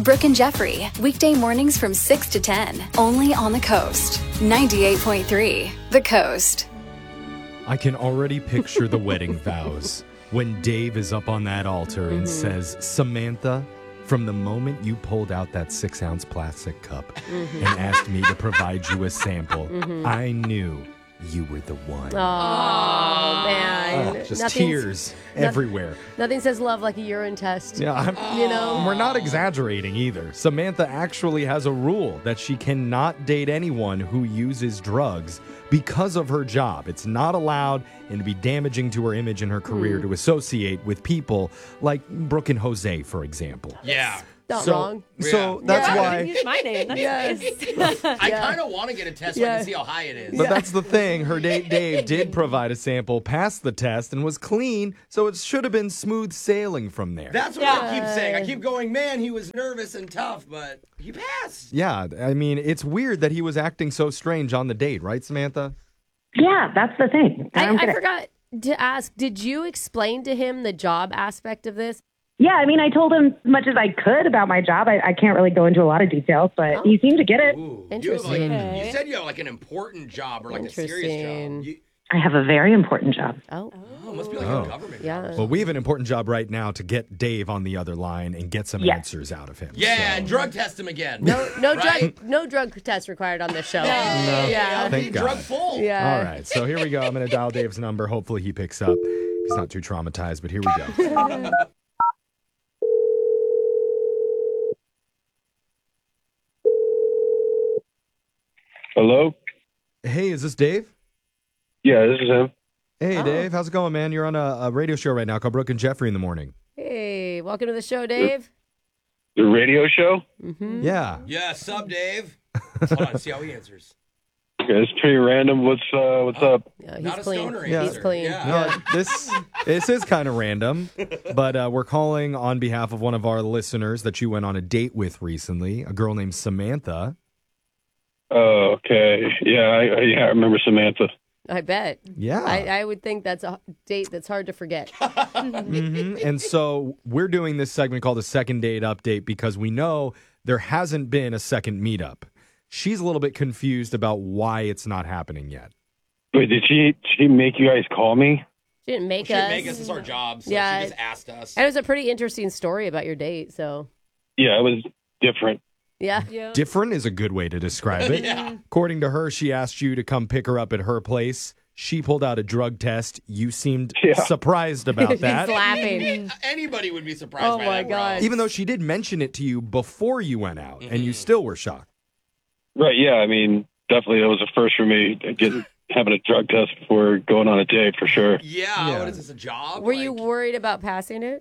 Brooke and Jeffrey, weekday mornings from 6 to 10, only on the Coast. 98.3, The Coast. I can already picture the wedding vows when Dave is up on that altar and says, Samantha, from the moment you pulled out that 6-ounce plastic cup and asked me to provide you a sample, I knew you were the one. Oh, man. Just tears everywhere. Nothing says love like a urine test. Yeah, we're not exaggerating either. Samantha actually has a rule that she cannot date anyone who uses drugs because of her job. It's not allowed and to be damaging to her image and her career to associate with people like Brooke and Jose, for example. Yeah. Not wrong. So that's why. Use my name. That's Yes. I kind of want to get a test so I can see how high it is. But that's the thing. Her date Dave did provide a sample, passed the test, and was clean, so it should have been smooth sailing from there. That's what I keep saying. I keep going, man, he was nervous and tough, but he passed. Yeah, I mean, it's weird that he was acting so strange on the date, right, Samantha? Yeah, that's the thing. I forgot to ask, did you explain to him the job aspect of this? Yeah, I mean, I told him as much as I could about my job. I can't really go into a lot of details, but he seemed to get it. Ooh, Interesting. You said you have like an important job or like a serious job. I have a very important job. Oh, Must be like a government yeah. job. Well, we have an important job right now to get Dave on the other line and get some answers out of him. Yeah, so. and drug test him again. No drug test required on this show. No. Yeah. Thank God. Drug full. Yeah. All right, so here we go. I'm going to dial Dave's number. Hopefully he picks up. He's not too traumatized, but here we go. Hello? Hey, is this Dave? Yeah, this is him. Hey, Dave. How's it going, man? You're on a radio show right now called Brooke and Jeffrey in the morning. Hey, welcome to the show, Dave. The radio show? Yeah. Yeah, sub Dave. Hold on, see how he answers. Okay, it's pretty random. What's up? Yeah, he's Not a clean. stoner He's answer. clean. Yeah. No, this is kind of random, but we're calling on behalf of one of our listeners that you went on a date with recently, a girl named Samantha. Oh, okay. Yeah, I remember Samantha. I bet. Yeah. I would think that's a date that's hard to forget. And so we're doing this segment called a second date update because we know there hasn't been a second meetup. She's a little bit confused about why it's not happening yet. Wait, did she make you guys call me? She didn't make She us. didn't make us. It's our job. So Yeah. she just asked us. And it was a pretty interesting story about your date, so. Yeah, it was different. Yeah. Different is a good way to describe it. Yeah. According to her, she asked you to come pick her up at her place. She pulled out a drug test. You seemed surprised about He's that. laughing. Anybody would be surprised Oh by my that, bro. God. Even though she did mention it to you before you went out, and you still were shocked. Right, yeah, I mean, definitely it was a first for me, having a drug test before going on a date, for sure. Yeah, what is this, a job? Were you worried about passing it?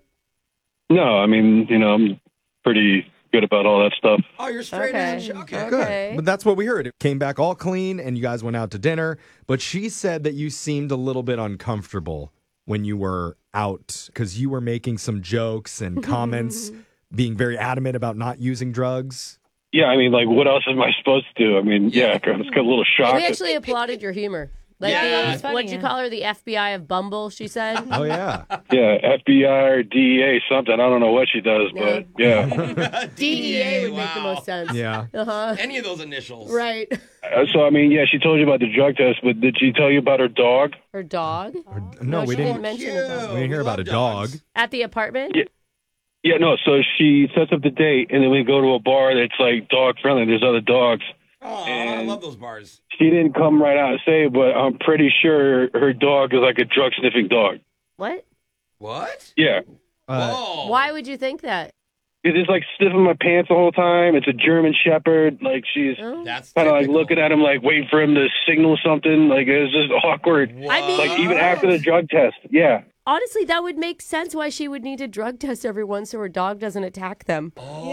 No, I mean, I'm pretty good about all that stuff. Oh, you're straight edge. Okay. Good. But that's what we heard. It came back all clean, and you guys went out to dinner. But she said that you seemed a little bit uncomfortable when you were out because you were making some jokes and comments, being very adamant about not using drugs. Yeah, I mean, like, what else am I supposed to do? I mean, I was a little shocked. We actually applauded your humor. Like Yeah. what'd you call her? The FBI of Bumble, she said. Oh, yeah. Yeah, FBI or DEA, something. I don't know what she does, but yeah. DEA would make the most sense. Yeah. Uh-huh. Any of those initials. Right. So, I mean, yeah, she told you about the drug test, but did she tell you about her dog? Her dog? No, we she didn't didn't. mention her dog. We didn't hear about a dog. At the apartment? Yeah, no, so she sets up the date, and then we go to a bar that's, like, dog-friendly. There's other dogs. Oh, I And- love those bars. She didn't come right out and say it, but I'm pretty sure her dog is like a drug-sniffing dog. What? What? Yeah. Whoa. Why would you think that? It's just, like, sniffing my pants the whole time. It's a German Shepherd. Like, she's That's kind of, like, typical. looking at him, like, waiting for him to signal something. Like, it was just awkward. I mean- Like, even after the drug test. Yeah. Honestly, that would make sense why she would need a drug test everyone so her dog doesn't attack them.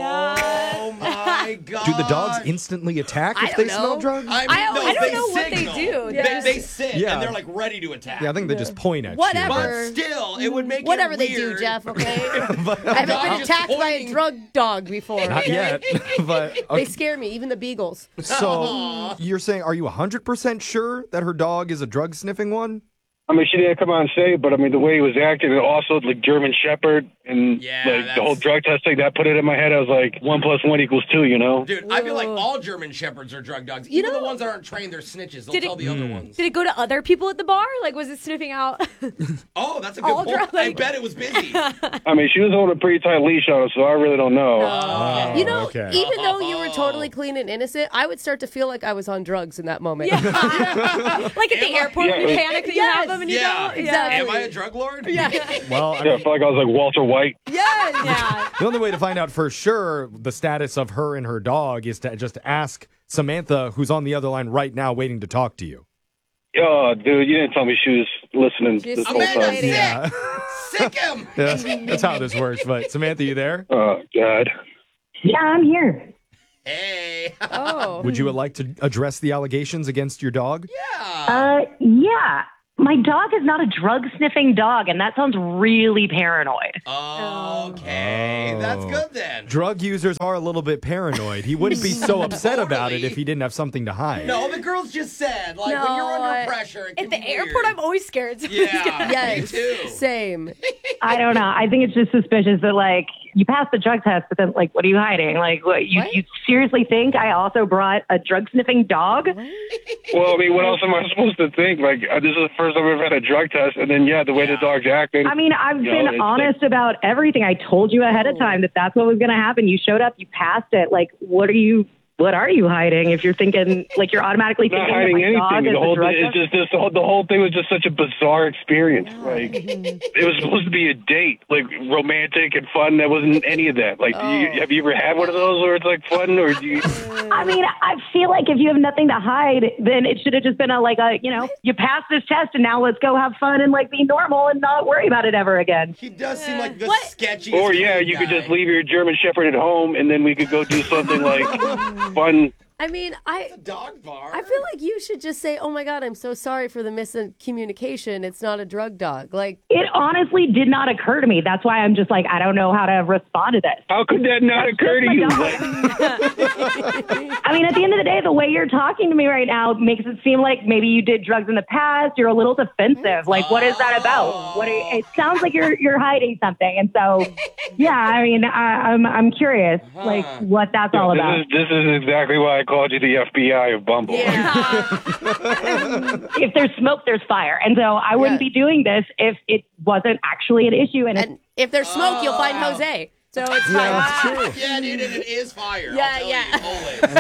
Oh my God. Do the dogs instantly attack I if they don't smell know. drugs? I don't know what they signal. do. They sit Yeah. and they're like ready to attack. Yeah, I think they just point at Whatever. But still, it would make Whatever it they weird. do, Jeff, okay? I haven't been Just attacked by a pointing. drug dog before. you. Not okay? yet. But They scare me, even the beagles. so you're saying, are you 100% sure that her dog is a drug sniffing one? I mean, she didn't come out and say it, but I mean, the way he was acting, and also like German Shepherd and the whole drug test thing, that put it in my head. I was like, 1 + 1 = 2, you know? Dude, I feel like all German Shepherds are drug dogs. Even the ones that aren't trained, they're snitches. They'll tell the other ones. Did it go to other people at the bar? Like, was it sniffing out? Oh, that's a good point. drugs? I bet it was busy. I mean, she was holding a pretty tight leash on us, so I really don't know. You know, okay. even though you were totally clean and innocent, I would start to feel like I was on drugs in that moment. Like at the airport, when you panic that you have them and you don't. exactly. Am I a drug lord? Well, I felt like I was like Walter White. Yeah. the only way to find out for sure the status of her and her dog is to just ask Samantha, who's on the other line right now waiting to talk to you. Oh, dude, you didn't tell me she was listening this whole Amanda, time. sick. Yeah. Sick him. That's how this works. But Samantha, you there? Oh, God. Yeah, I'm here. Hey. Oh. Would you like to address the allegations against your dog? Yeah. My dog is not a drug sniffing dog, and that sounds really paranoid. Okay. That's good then. Drug users are a little bit paranoid. He wouldn't be so upset about it if he didn't have something to hide. No, the girls just said, like, when you're under pressure, it can At the be airport, weird. I'm always scared. Yeah, Yes. me too. Same. I don't know. I think it's just suspicious that, like, you passed the drug test, but then, like, what are you hiding? Like, what, you seriously think I also brought a drug sniffing dog? Well, I mean, what else am I supposed to think? Like, this is the first time I've had a drug test, and then, the way the dog's acting. I mean, I've You know, been it's honest about everything. I told you ahead of time that that's what was going to happen. You showed up, you passed it. Like, what are you hiding if you're thinking, like, you're automatically not thinking hiding that my dog anything. is The whole a drug thing is just the whole thing was just such a bizarre experience. Like, it was supposed to be a date, like romantic and fun. That wasn't any of that. Like, have you ever had one of those where it's like fun, or do you? I mean, I feel like if you have nothing to hide, then it should have just been you passed this test and now let's go have fun and, like, be normal and not worry about it ever again. He does seem like the sketchiest. Or you could just leave your German Shepherd at home, and then we could go do something like fun. I mean, dog bar. I feel like you should just say, "Oh my God, I'm so sorry for the miscommunication. It's not a drug dog." Like, It honestly did not occur to me. That's why I'm just like, I don't know how to respond to this. How could that not occur to my you? dog. Like, I mean, at the end of the day, the way you're talking to me right now makes it seem like maybe you did drugs in the past. You're a little defensive. Like, what is that about? It sounds like you're hiding something. And so, yeah, I mean, I'm curious, like, what that's all about. this is exactly why I called you the FBI of Bumble. If there's smoke, there's fire. And so I wouldn't be doing this if it wasn't actually an issue. And if there's smoke, you'll find Jose. So it's fine. That's true. Yeah, dude, and it is fire. Yeah, I'll tell yeah. you, always. I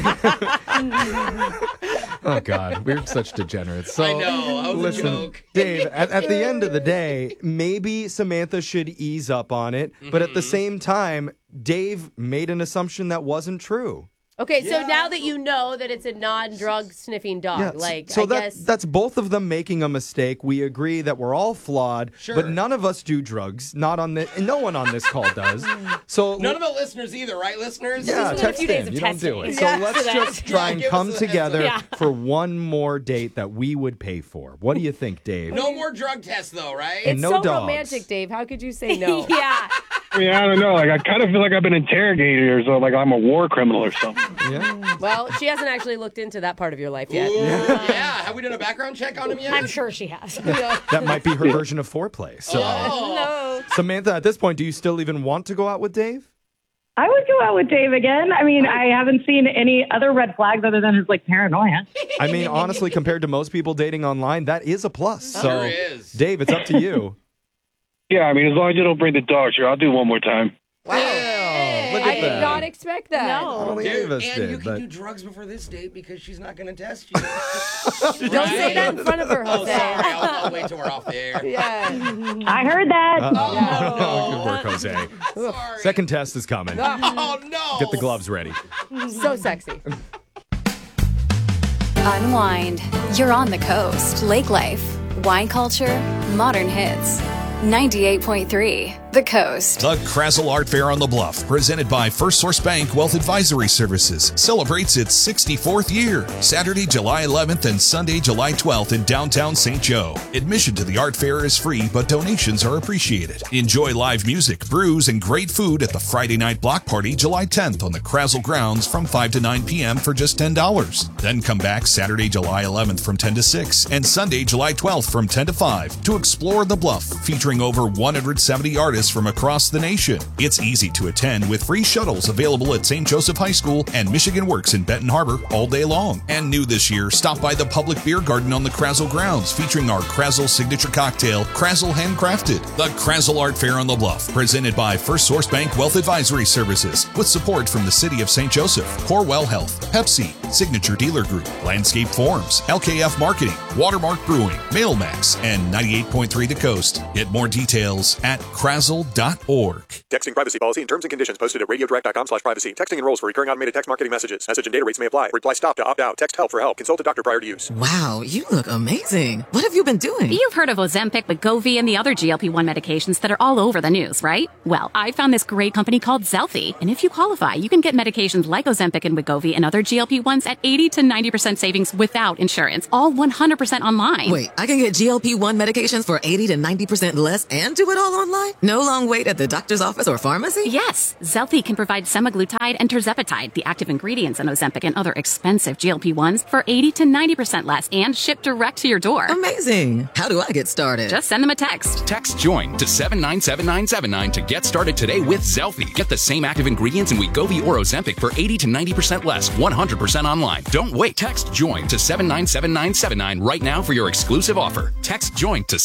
mean, oh God, we're such degenerates. So, I know. That was a joke. Dave, at the end of the day, maybe Samantha should ease up on it, but at the same time, Dave made an assumption that wasn't true. Okay, so now that you know that it's a non-drug sniffing dog, so I guess that's both of them making a mistake. We agree that we're all flawed, but none of us do drugs. No one on this call does. So None of the listeners either, right, listeners? yeah, a text few days in. of You don't do it. testing. So let's just try and give come us a heads together up. for one more date that we would pay for. What do you think, Dave? No more drug tests, though, right? And it's no so dogs. romantic, Dave. How could you say no? Yeah. I mean, I don't know. Like, I kind of feel like I've been interrogated or so, like I'm a war criminal or something. Yeah. Well, she hasn't actually looked into that part of your life yet. Ooh, yeah. Have we done a background check on him yet? I'm sure she has. That might be her version of foreplay. So, No. Samantha, at this point, do you still even want to go out with Dave? I would go out with Dave again. I mean, I haven't seen any other red flags other than his, like, paranoia. I mean, honestly, compared to most people dating online, that is a plus. So, Sure is. Dave, it's up to you. Yeah, I mean, as long as you don't bring the dog, sure, I'll do one more time. Wow. Look I at did that. not expect that. I don't think any of Dude, us and did, you can but- do drugs before this date because she's not going to test you. Don't say that in front of her, Oh, Jose. sorry. I'll wait till we're off the air. Yeah. I heard that. Good work, Jose. Sorry. Second test is coming. Oh, no. Get the gloves ready. So sexy. Unwind. You're on the coast. Lake life. Wine culture. Modern hits. 98.3 The Coast. The Krazel Art Fair on the Bluff, presented by First Source Bank Wealth Advisory Services, celebrates its 64th year. Saturday, July 11th and Sunday, July 12th in downtown St. Joe. Admission to the art fair is free, but donations are appreciated. Enjoy live music, brews, and great food at the Friday night block party July 10th on the Krazel grounds from 5 to 9 p.m. for just $10. Then come back Saturday, July 11th from 10 to 6 and Sunday, July 12th from 10 to 5 to explore the Bluff, featuring over 170 artists from across the nation. It's easy to attend with free shuttles available at St. Joseph High School and Michigan Works in Benton Harbor all day long. And new this year, stop by the Public Beer Garden on the Krazel grounds, featuring our Krazel signature cocktail, Krazel Handcrafted. The Krazel Art Fair on the Bluff, presented by First Source Bank Wealth Advisory Services, with support from the City of St. Joseph, Corewell Health, Pepsi, Signature Dealer Group, Landscape Forms, LKF Marketing, Watermark Brewing, Mailmax, and 98.3 The Coast. Get more details at krazel.org. Texting privacy policy and terms and conditions posted at radiodirect.com/privacy. Texting enrolls for recurring automated text marketing messages. Message and data rates may apply. Reply stop to opt out. Text help for help. Consult a doctor prior to use. Wow, you look amazing. What have you been doing? You've heard of Ozempic, Wegovy, and the other GLP-1 medications that are all over the news, right? Well, I found this great company called Zelfie, and if you qualify, you can get medications like Ozempic and Wegovy and other GLP-1s at 80 to 90% savings without insurance, all 100% online. Wait, I can get GLP-1 medications for 80 to 90% less and do it all online? No long wait at the doctor's office or pharmacy? Yes, Zelfie can provide semaglutide and tirzepatide, the active ingredients in Ozempic and other expensive GLP-1s, for 80 to 90% less and shipped direct to your door. Amazing. How do I get started? Just send them a text. Text JOIN to 797979 to get started today with Zelfie. Get the same active ingredients in Wegovy or Ozempic for 80 to 90% less, 100% online. Don't wait. Text JOIN to 797979 right now for your exclusive offer. Text JOIN to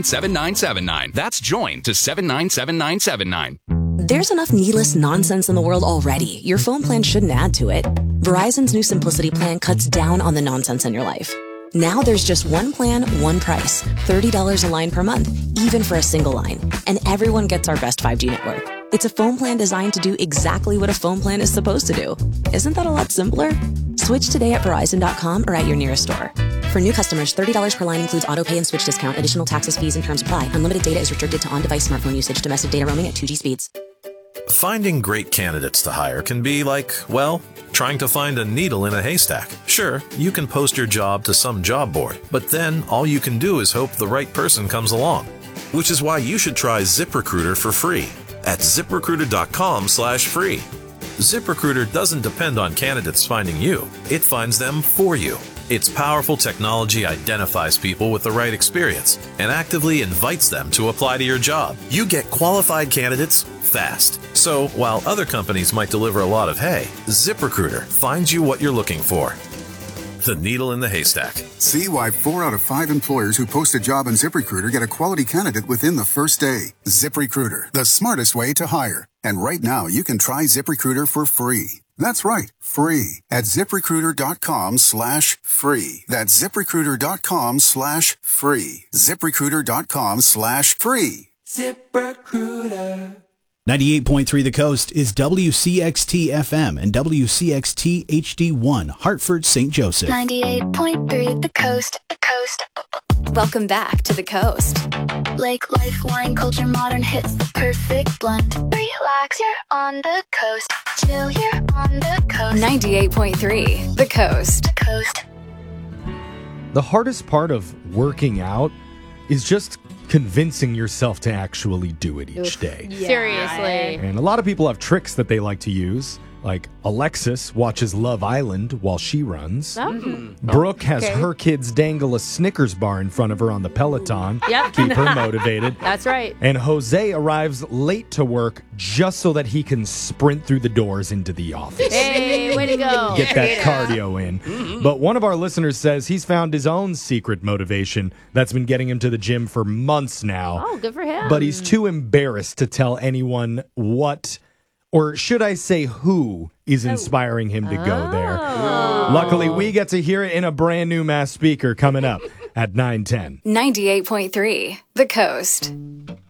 797979. That's JOIN to 797979. There's enough needless nonsense in the world already. Your phone plan shouldn't add to it. Verizon's new Simplicity plan cuts down on the nonsense in your life. Now there's just one plan, one price. $30 a line per month, even for a single line. And everyone gets our best 5G network. It's a phone plan designed to do exactly what a phone plan is supposed to do. Isn't that a lot simpler? Switch today at Verizon.com or at your nearest store. For new customers, $30 per line includes auto pay and switch discount. Additional taxes, fees, and terms apply. Unlimited data is restricted to on-device smartphone usage. Domestic data roaming at 2G speeds. Finding great candidates to hire can be like, well, trying to find a needle in a haystack. Sure, you can post your job to some job board, but then all you can do is hope the right person comes along. Which is why you should try ZipRecruiter for free at ZipRecruiter.com/free. ZipRecruiter doesn't depend on candidates finding you. It finds them for you. Its powerful technology identifies people with the right experience and actively invites them to apply to your job. You get qualified candidates fast. So while other companies might deliver a lot of hay, ZipRecruiter finds you what you're looking for. The needle in the haystack. See why 4 out of 5 employers who post a job on ZipRecruiter get a quality candidate within the first day. ZipRecruiter, the smartest way to hire. And right now, you can try ZipRecruiter for free. That's right, free at ZipRecruiter.com/free. That's ZipRecruiter.com/free. ZipRecruiter.com/free. ZipRecruiter. 98.3 The Coast is WCXT FM and WCXT HD1, Hartford, St. Joseph. 98.3 The Coast. The Coast. Welcome back to The Coast. Lake life, wine culture, modern hits, the perfect blend. Relax, you're on the coast. Chill, you're on the coast. 98.3 The Coast. The Coast. The hardest part of working out is just convincing yourself to actually do it each day. Yeah. Seriously. And a lot of people have tricks that they like to use. Like Alexis watches Love Island while she runs. Brooke has her kids dangle a Snickers bar in front of her on the Peloton. Yep. Keep her motivated. That's right. And Jose arrives late to work just so that he can sprint through the doors into the office. Hey, way to go. Get that cardio in. But one of our listeners says he's found his own secret motivation that's been getting him to the gym for months now. Oh, good for him. But he's too embarrassed to tell anyone what, or should I say who, is inspiring him to go there. Luckily, we get to hear it in a brand new mass speaker coming up at 9:10. 98.3 The Coast.